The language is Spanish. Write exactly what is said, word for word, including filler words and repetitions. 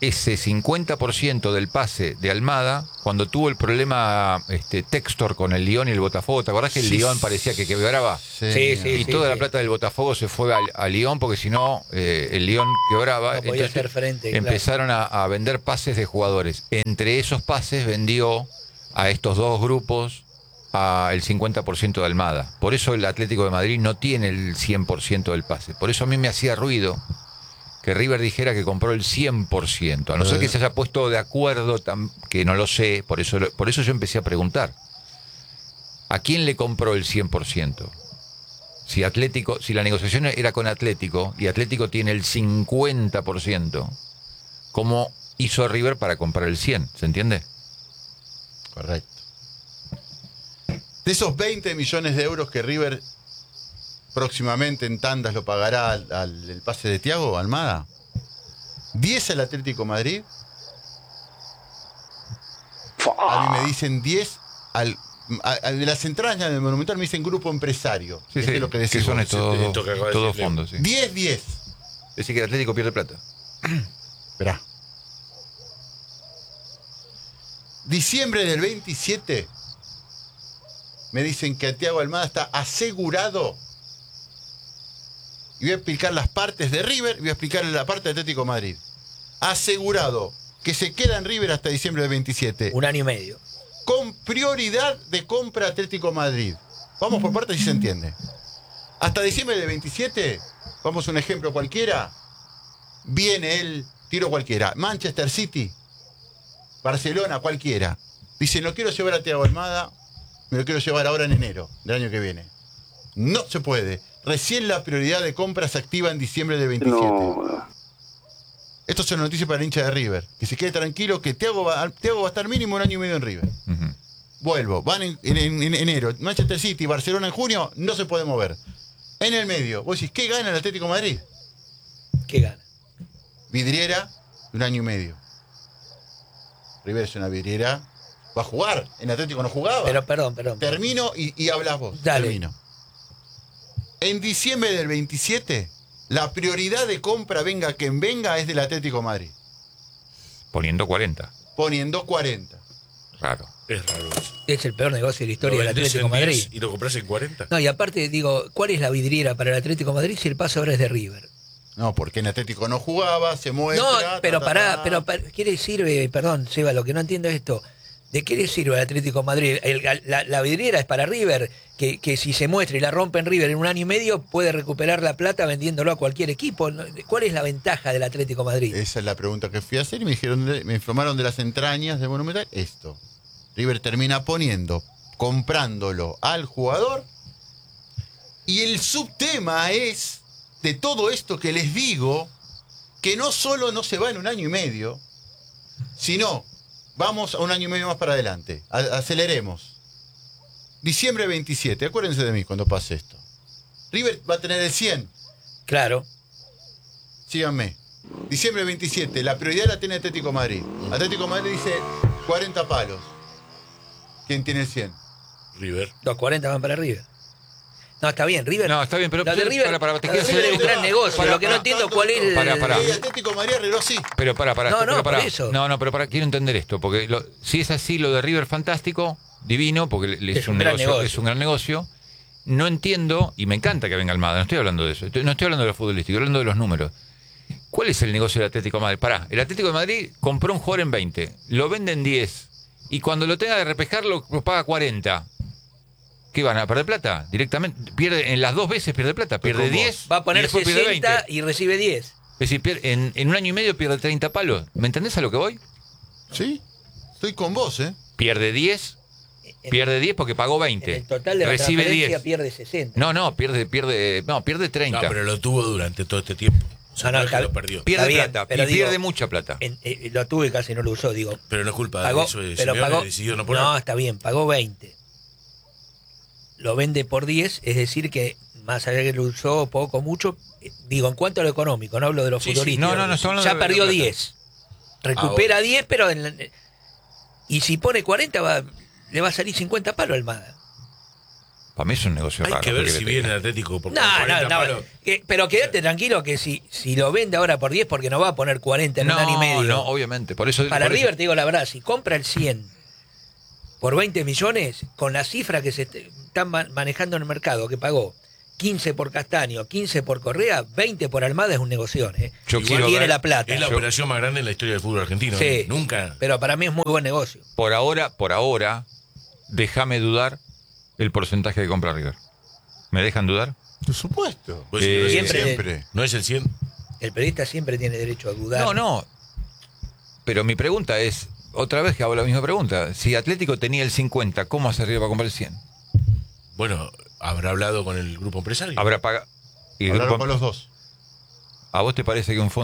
ese cincuenta por ciento del pase de Almada, cuando tuvo el problema este, Textor con el Lyon y el Botafogo, ¿te acordás que el sí, Lyon parecía que quebraba? Sí, sí, sí. Y sí, toda sí. la plata del Botafogo se fue al, a Lyon, porque si no, eh, el Lyon quebraba. No podía hacer frente, empezaron claro. a, a vender pases de jugadores. Entre esos pases vendió a estos dos grupos a el cincuenta por ciento de Almada. Por eso el Atlético de Madrid no tiene el cien por ciento del pase. Por eso a mí me hacía ruido que River dijera que compró el cien por ciento, a no ser que se haya puesto de acuerdo, que no lo sé, por eso, por eso yo empecé a preguntar. ¿A quién le compró el cien por ciento? Si Atlético, si la negociación era con Atlético y Atlético tiene el cincuenta por ciento, ¿cómo hizo River para comprar el cien por ciento? ¿Se entiende? Correcto. De esos veinte millones de euros que River próximamente en tandas lo pagará al, al el pase de Thiago Almada, diez al Atlético Madrid. A mí me dicen diez al, a, a, de las entradas del Monumental me dicen grupo empresario. Sí, es sí, lo que que decimos. son estos todo, todo fondos. Sí. diez diez. Es decir, que el Atlético pierde plata. Esperá. Diciembre del veintisiete me dicen que Thiago Almada está asegurado. Y voy a explicar las partes de River y voy a explicar la parte de Atlético Madrid. Asegurado que se queda en River hasta diciembre del veintisiete. Un año y medio. Con prioridad de compra Atlético Madrid. Vamos por partes si se entiende. Hasta diciembre del veintisiete, vamos a un ejemplo cualquiera. Viene el tiro cualquiera. Manchester City, Barcelona, cualquiera. Dice, no quiero llevar a Thiago Almada, me lo quiero llevar ahora en enero del año que viene. No se puede. Recién la prioridad de compra se activa en diciembre del veintisiete. No. Esto es una noticia para el hincha de River. Que se quede tranquilo que Thiago va, Thiago va a estar mínimo un año y medio en River. Uh-huh. Vuelvo. Van en, en, en enero. Manchester City, Barcelona en junio, no se puede mover. En el medio, vos decís, ¿qué gana el Atlético de Madrid? ¿Qué gana? Vidriera, un año y medio. River es una vidriera. Va a jugar. En Atlético no jugaba. Pero perdón, perdón. Termino y, y hablas vos. Dale. Termino. En diciembre del veintisiete, la prioridad de compra, venga quien venga, es del Atlético de Madrid. Poniendo cuarenta. Poniendo cuarenta. Raro. Es raro eso. Es el peor negocio de la historia del Atlético de Madrid. ¿Y lo compras en cuarenta? No, y aparte, digo, ¿cuál es la vidriera para el Atlético de Madrid si el paso ahora es de River? No, porque en Atlético no jugaba, se muestra... No, pero ta, ta, pará, ta. pero para, ¿qué le sirve? Perdón, Seba, lo que no entiendo es esto. ¿De qué le sirve al Atlético de Madrid? El, la, la vidriera es para River, que, que si se muestra y la rompe en River en un año y medio, puede recuperar la plata vendiéndolo a cualquier equipo. ¿Cuál es la ventaja del Atlético de Madrid? Esa es la pregunta que fui a hacer y me dijeron, me informaron de las entrañas de Monumental. Esto. River termina poniendo, comprándolo al jugador. Y el subtema es, de todo esto que les digo, que no solo no se va en un año y medio, sino... Vamos a un año y medio más para adelante. A- aceleremos. Diciembre veintisiete. Acuérdense de mí cuando pase esto. River va a tener el cien. Claro. Síganme. Diciembre veintisiete. La prioridad la tiene Atlético Madrid. Atlético Madrid dice cuarenta palos. ¿Quién tiene el cien? River. Los cuarenta van para River. No, está bien, River. No, está bien, pero... La de River, para, para, te la de quiero River hacer- es un gran negocio. Para, lo que no para, entiendo tanto- cuál es el... Para, para. El Atlético de Madrid arregló así. Pero para, para, No, pero no, para. por eso. No, no, pero para, quiero entender esto, porque lo, si es así, lo de River fantástico, divino, porque le- le- es, Es un un gran negocio, negocio. es un gran negocio. No entiendo, y me encanta que venga Almada, no estoy hablando de eso, estoy- no estoy hablando de lo futbolístico, estoy hablando de los números. ¿Cuál es el negocio del Atlético de Madrid? Pará, el Atlético de Madrid compró un jugador en veinte, lo vende en diez, y cuando lo tenga de repescar lo, lo paga cuarenta. ¿Qué van a perder plata? Directamente, pierde en las dos veces pierde plata, pierde con diez, Va a poner y después pierde veinte. sesenta y recibe diez. Es decir, pierde- en, en un año y medio pierde treinta palos. ¿Me entendés a lo que voy? ¿Sí? Estoy con vos, ¿eh? Pierde diez, En- pierde diez porque pagó En veinte. el total de la Recibe transferencia diez. pierde sesenta. No, no, pierde, pierde, no, pierde No, treinta. pero lo tuvo durante todo este tiempo. O sea, No, no, no es que está- lo perdió. Pierde Está bien, plata, pero y digo- pierde mucha plata. En- eh, lo tuve y casi no lo usó, digo. Pero no es culpa Pagó, de eso. De pero Simeone pagó, decidió no poner. no, está bien, pagó veinte. Lo vende por diez, es decir que más allá que lo usó poco mucho, eh, digo, en cuanto a lo económico, no hablo de lo Sí, sí. futbolístico. No, no, no, estamos hablando ya de- perdió de plata. diez. Recupera diez, pero en la- y si pone cuarenta va, le va a salir cincuenta palos al Almada. Para mí es un negocio Hay raro. que ver ¿qué si querés que viene te el Atlético por No, cuarenta no, no. palos. Que- pero quédate tranquilo que si, si lo vende ahora por diez, porque no va a poner cuarenta en diga? un año y medio. No, obviamente. Por eso, Para por eso- River, te digo la verdad, si compra el cien por veinte millones, con la cifra que se est- están ma- manejando en el mercado, que pagó quince por Castaño, quince por Correa, veinte por Almada, es un negocio. ¿eh? Yo Igual quiero tiene ver- la plata. Es la Yo- operación más grande en la historia del fútbol argentino. Sí. ¿eh? Nunca. Pero para mí es muy buen negocio. por ahora, por ahora, déjame dudar el porcentaje de compra River. ¿Me dejan dudar? Por supuesto. Pues, no, es el Siempre- cien. Siempre. ¿No es el cien? El periodista siempre tiene derecho a dudar. No, no. Pero mi pregunta es, otra vez que hago la misma pregunta. Si Atlético tenía el cincuenta, ¿cómo hace River para comprar el cien? Bueno, habrá hablado con el grupo empresario. Habrá pagado. Hablaron con los dos. ¿A vos te parece que un fondo